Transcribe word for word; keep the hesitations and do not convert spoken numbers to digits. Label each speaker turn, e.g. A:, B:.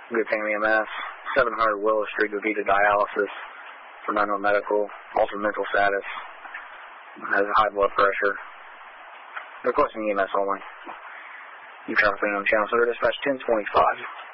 A: Good Fam E M S, seven hundred Willow Street, DaVita Dialysis, for non medical, altered mental status, has high blood pressure. Requesting E M S only. You traffic on channel, so dispatch ten twenty-five.